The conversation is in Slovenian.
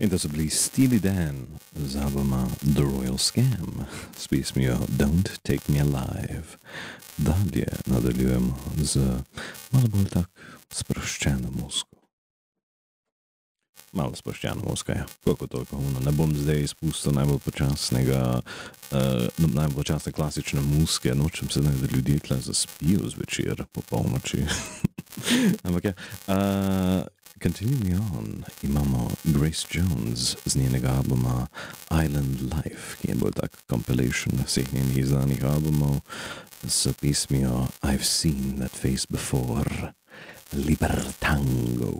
In to so bili Steely Dan z albuma The Royal Scam s pesmijo Don't Take Me Alive. Dalje nadaljujemo z malo bolj tak sproščeno muziko. Malo sproščeno muzika, ja. Koliko toliko. Ne bom zdaj izpustil najbolj počasne klasične muzike. Nočem se da ljudje tle zaspijo zvečer po polnoči. Ampak ja. Continue Me On imamo Grace Jones z njenega albuma Island Life, ki je bolj tak compilation vseh njenih izdanih albumov s pesmijo I've Seen That Face Before, Libertango.